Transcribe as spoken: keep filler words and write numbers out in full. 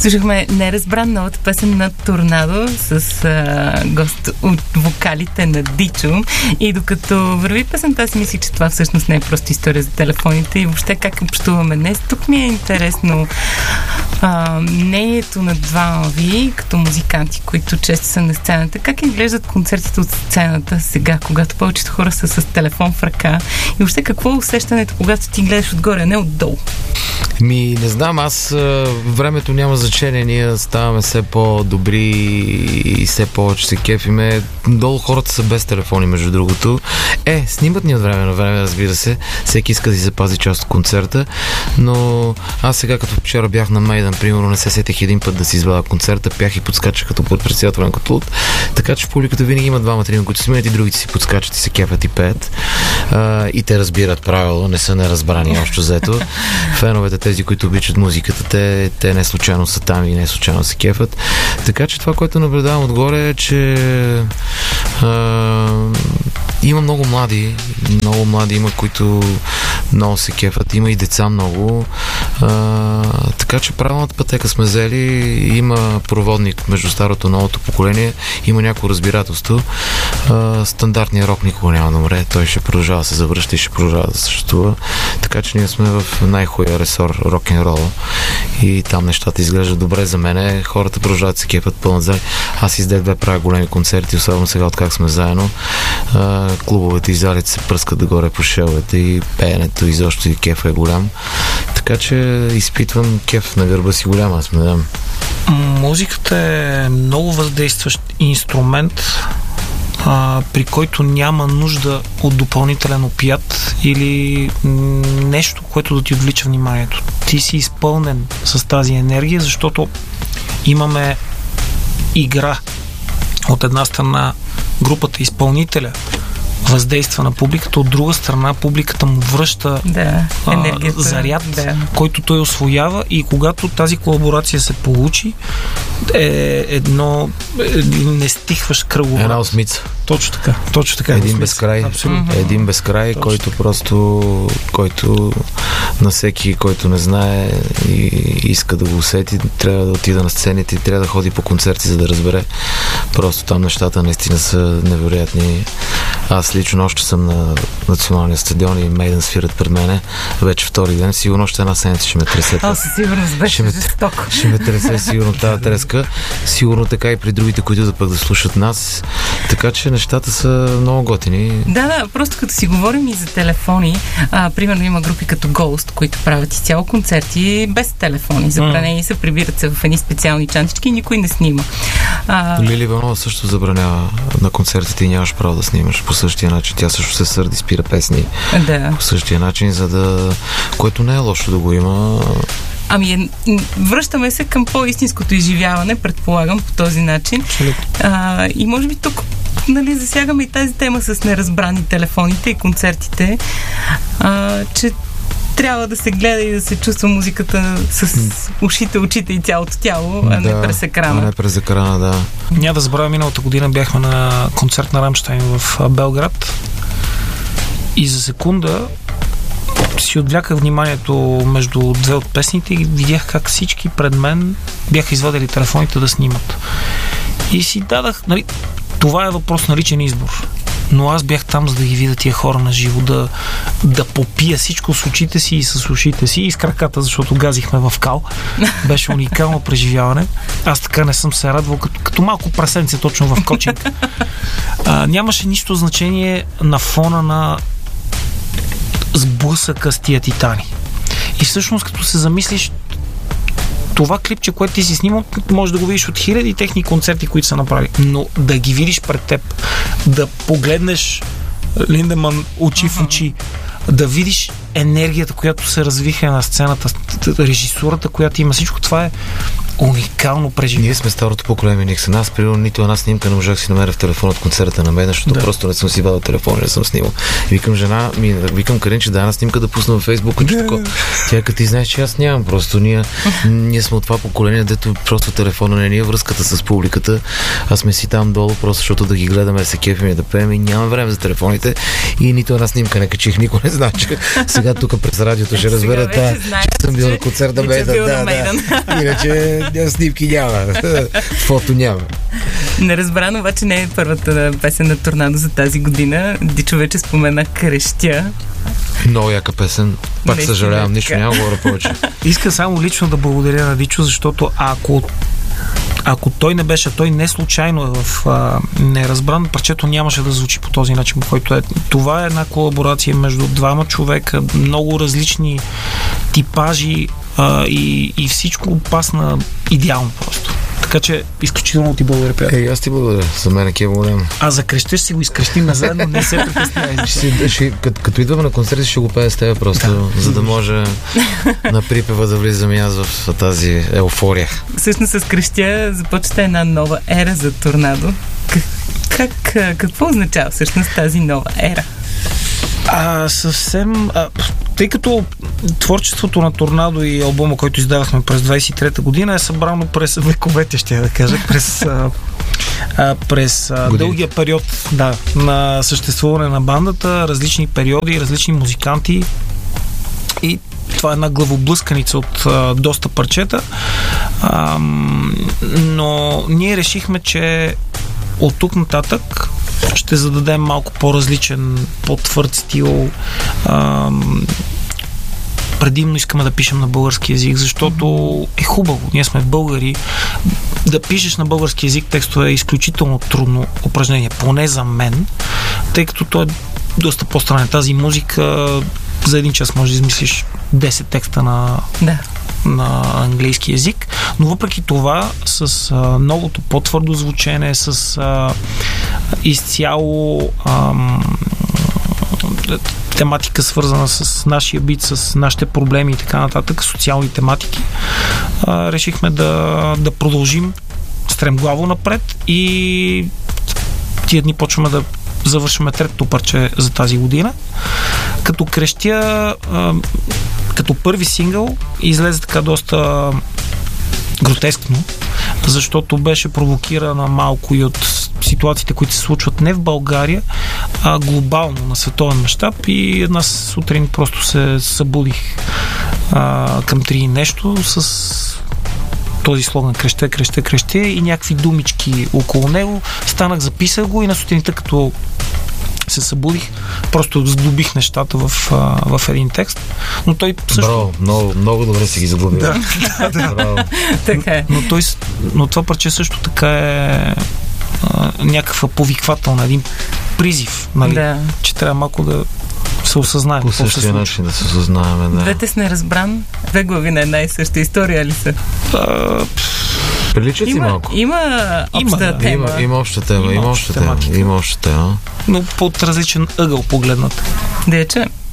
Слушахме неразбран новата песен на Торнадо с а, гост от вокалите на Дичо. И докато върви песента, аз мислих, че това всъщност не е просто история за телефоните и въобще как общуваме днес. Тук ми е интересно а, мнението на двама ви, като музиканти, които често са на сцената. Как изглеждат концертите от сцената сега, когато повечето хора са с телефон в ръка? И въобще какво е усещането, когато ти гледаш отгоре, а не отдолу? Ми, не знам, аз времето няма значение, ние ставаме все по-добри и все повече се кефиме. Долу хората са без телефони, между другото. Е, снимат ни от време на време, разбира се. Всеки иска да си запази част от концерта, но аз сега, като вчера бях на Мейдън, примерно, не се сетих един път да си извада концерта, пях и подскачах като председател на Котлут, така че в публиката винаги има двама-трима, които снимат и другите си подскачат и се кефят и пеят. А, и те разбират правило, не са неразбрани още взето. Феновете, тези, които обичат музиката, те, те не случайно са там и не случайно се кефят. Така че това, което наблюдавам отгоре, е, че а, има много млади, много млади има, които много се кефят, има и деца много. А, така че правилната пътека сме взели, има проводник между старото и новото поколение, има някакво разбирателство. А, стандартният рок никога няма да умре, той ще продължава да се завръща и ще продължава да съществува. Така че ние сме в най-хубавия ресор рок-н-рол и там нещата изглеждат добре за мене. Хората продължават да се кефят пълнат зали. Аз и с Дед правя големи концерти, особено сега, от как сме заедно. А, клубовете и залите се пръскат догоре по шеловете и пеенето изобщо и кефа е голям. Така че изпитвам кеф на гърба си голям, аз не дам. Музиката е много въздействащ инструмент, а, при който няма нужда от допълнителен опият или нещо, което да ти отвлича вниманието. Ти си изпълнен с тази енергия, защото имаме игра. От една страна групата изпълнителя въздейства на публиката, от друга страна публиката му връща да, а, заряд, да, който той освоява, и когато тази колаборация се получи, е едно е, не стихваш кръгове. Една осмица. Точно така. Точно така. Един безкрай. Абсолютно. Един безкрай, точно, който просто който на всеки, който не знае и иска да го усети, трябва да отида на сцените и трябва да ходи по концерти, за да разбере. Просто там нещата наистина са невероятни. Аз лично още съм на националния стадион и Мейдън свират пред мене. Вече втори ден. Сигурно още една седмица ще ме тресе. Аз със сигурност беше жестоко. Ще ме тресе сигурно тази треска. Сигурно така и при другите, които да пък да слушат нас. Така че нещата са много готини. Да, да, просто като си говорим и за телефони, а, примерно има групи като Ghost, които правят изцяло концерти без телефони. Забранени са, прибират се в едни специални чантички и никой не снима. А... Лили Иванова също забранява на концертите и нямаш право да снимаш по същия начин. Тя също се сърди, спира песни да. По същия начин, за да... което не е лошо да го има. Ами, връщаме се към по-истинското изживяване, предполагам, по този начин. А, и може би тук, нали, засягаме и тази тема с неразбрани телефоните и концертите, а, че трябва да се гледа и да се чувства музиката с ушите, очите и цялото тяло, а да, не през екрана. А не през екрана, да. Няма да забравя, миналата година бяхме на концерт на Рамщайн в Белград и за секунда си отвляках вниманието между две от песните и видях как всички пред мен бяха извадили телефоните да снимат. И си дадах, нали, това е въпрос на личен избор. Но аз бях там, за да ги видя тия хора на живо, да, да попия всичко с очите си и с ушите си и с краката, защото газихме в кал. Беше уникално преживяване. Аз така не съм се радвал, като, като малко прасенце точно в кочинг. А, нямаше нищо значение на фона на сблъсъка с тия титани. И всъщност, като се замислиш, това клипче, което ти си снимал, може да го видиш от хиляди техни концерти, които са направили. Но да ги видиш пред теб, да погледнеш Линдеман очи в очи, да видиш енергията, която се развиха на сцената, режисурата, която има, всичко това е уникално преживяване. Ние сме старото поколение, Никсън. Аз, примерно, нито една снимка не можах си намеря в телефон от концерта на мен, защото да. Просто не съм си вадил телефон и не съм снимал. Викам жена, ми, викам Карин, че да една снимка да пусна във Фейсбук. Да. Тя като ти знаеш, че аз нямам. Просто ние, ние сме от това поколение, дето просто телефона не ни е връзката с публиката. Аз сме си там долу, просто защото да ги гледаме, да се кефим и да пеем и няма време за телефоните. И нито една снимка не качих, никой не знае, че сега тук през радиото ще разберат, че съм бил на концерт на Мейдън. Да, да. Иначе Снимки няма. Фото няма. Неразбрано обаче не е първата песен на Торнадо за тази година. Дичо вече спомена Крещя. Много яка песен. Пак Не съжалявам, си нищо така. няма говоря повече. Иска само лично да благодаря на Дичо, защото ако ако той не беше, той не случайно е в а, неразбран, парчето нямаше да звучи по този начин, по който е. Това е една колаборация между двама човека, много различни типажи а, и, и всичко пасна идеално просто. Така че изключително ти благодаря, приятел. Ей, аз ти благодаря. За мен е голямо. А за крещеш си го изкрещим заедно, не се притеснявай. Ще, ще, като, като идваме на концерти, ще го пея с теб просто, да, за да може на припева да влизам и аз в тази еуфория. Всъщност с Крещя започва една нова ера за Торнадо. Как, как, какво означава всъщност тази нова ера? А, съвсем... А, тъй като творчеството на Торнадо и албума, който издавахме през двайсет и трета година, е събрано през вековете, ще я да кажа, през, а, а, през а, дългия период да, на съществуване на бандата, различни периоди, различни музиканти и това е една главоблъсканица от а, доста парчета. А, но ние решихме, че от тук нататък ще зададем малко по-различен, по-твърд стил. А, предимно искаме да пишем на български език, защото е хубаво. Ние сме българи. Да пишеш на български език текстове е изключително трудно упражнение, поне за мен, тъй като той е доста по-странен. Тази музика за един час може да измислиш десет текста на, да. на английски език, но въпреки това с а, новото по-твърдо звучене, с а, изцяло ам, тематика свързана с нашия бит, с нашите проблеми и така нататък, социални тематики, а, решихме да, да продължим стремглаво напред и тия дни почваме да завършваме третото парче за тази година. Като Крещя, а, като първи сингъл, излезе така доста гротескно, защото беше провокирана малко и от ситуациите, които се случват не в България, а глобално, на световен мащаб, и една сутрин просто се събудих а, към три нещо с този слоган "Крещя, крещя, крещя" и някакви думички около него. Станах, записах го и на сутринта, като се събудих, просто сглобих нещата в, в един текст. Но той също... Браво, много, много добре си ги заглобил. Да, да, да. Браво. Така е. Но, той, но това парче също така е а, някаква повиквателна, един призив, нали? Да. Че трябва малко да се осъзнаем. По същия начин да се осъзнаем, да. Двете с неразбран, две глави на една и съща история ли са? А, Приличат си Има, малко. има обща Има, да. тема. Има, има обща тема, Има има обща обща тема. тематика. Има обща тема. но под различен ъгъл погледнат. Да я чуем.